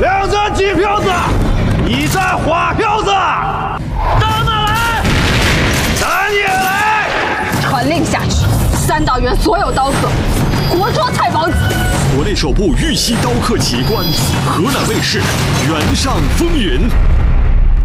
两张金票子，一张花票子，到哪来？咱也来！ 传令下去，三道园所有刀客，活捉蔡宝子。 国内首部玉溪刀客奇观，河南卫视《原上风云》。